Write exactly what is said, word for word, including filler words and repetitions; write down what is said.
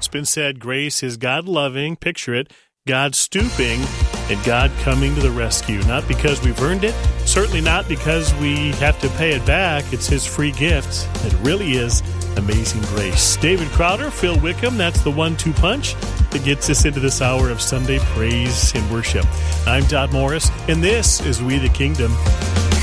been said, grace is God loving, picture it, God stooping, and God coming to the rescue. Not because we've earned it, certainly not because we have to pay it back. It's his free gift. It really is amazing grace. David Crowder, Phil Wickham, that's the one two punch that gets us into this hour of Sunday praise and worship. I'm Todd Morris, and this is We the Kingdom.